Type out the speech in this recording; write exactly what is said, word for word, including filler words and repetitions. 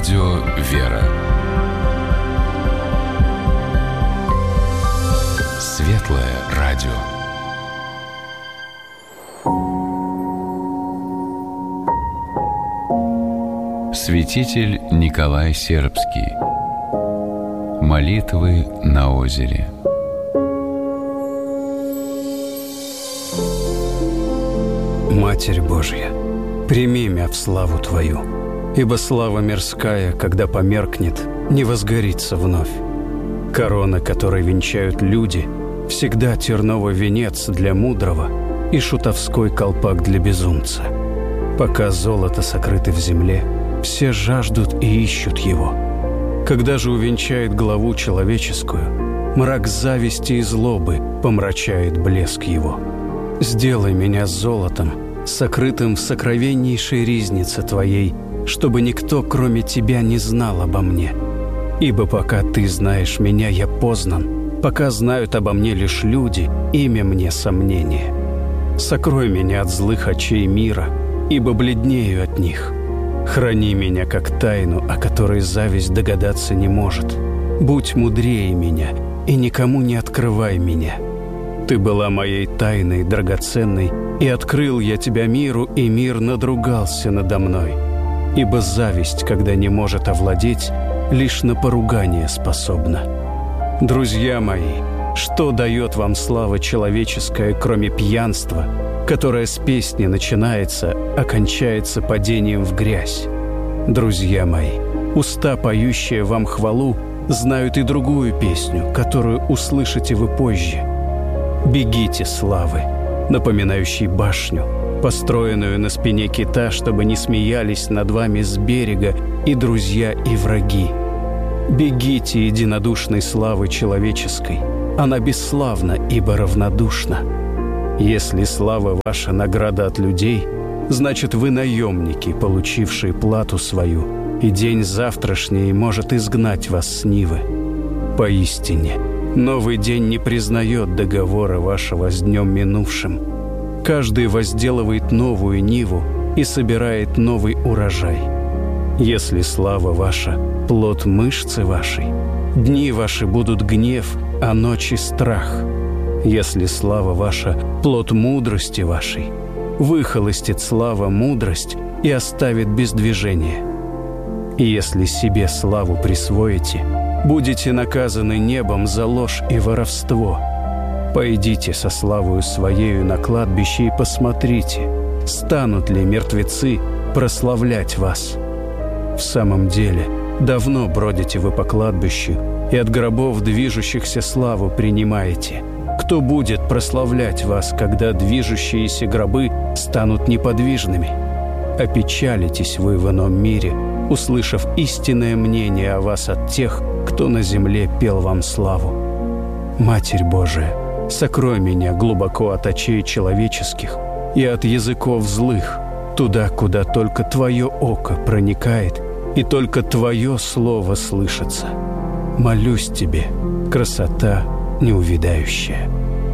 Радио «Вера». Светлое радио. Святитель Николай Сербский. Молитвы на озере. Матерь Божья, прими мя в славу Твою, ибо слава мирская, когда померкнет, не возгорится вновь. Корона, которой венчают люди, всегда терновый венец для мудрого и шутовской колпак для безумца. Пока золото сокрыто в земле, все жаждут и ищут его. Когда же увенчает главу человеческую, мрак зависти и злобы помрачает блеск его. Сделай меня золотом, сокрытым в сокровеннейшей ризнице Твоей, чтобы никто, кроме Тебя, не знал обо мне. Ибо пока Ты знаешь меня, я познан, пока знают обо мне лишь люди, имя мне сомнение. Сокрой меня от злых очей мира, ибо бледнею от них. Храни меня как тайну, о которой зависть догадаться не может. Будь мудрее меня, и никому не открывай меня. Ты была моей тайной драгоценной, и открыл я тебя миру, и мир надругался надо мной. Ибо зависть, когда не может овладеть, лишь на поругание способна. Друзья мои, что дает вам слава человеческая, кроме пьянства, которое с песни начинается, а кончается падением в грязь? Друзья мои, уста, поющие вам хвалу, знают и другую песню, которую услышите вы позже. Бегите славы, напоминающей башню, построенную на спине кита, чтобы не смеялись над вами с берега и друзья, и враги. Бегите единодушной славы человеческой, она бесславна, ибо равнодушна. Если слава ваша награда от людей, значит, вы наемники, получившие плату свою, и день завтрашний может изгнать вас с нивы. Поистине, новый день не признает договора вашего с днем минувшим. Каждый возделывает новую ниву и собирает новый урожай. Если слава ваша – плод мышцы вашей, дни ваши будут гнев, а ночи – страх. Если слава ваша – плод мудрости вашей, выхолостит слава мудрость и оставит без движения. И если себе славу присвоите, будете наказаны небом за ложь и воровство. Пойдите со славою своею на кладбище и посмотрите, станут ли мертвецы прославлять вас. В самом деле, давно бродите вы по кладбищу и от гробов движущихся славу принимаете. Кто будет прославлять вас, когда движущиеся гробы станут неподвижными? Опечалитесь вы в ином мире, услышав истинное мнение о вас от тех, кто на земле пел вам славу. Матерь Божия, сокрой меня глубоко от очей человеческих и от языков злых, туда, куда только Твое око проникает и только Твое слово слышится. Молюсь Тебе, красота неувядающая.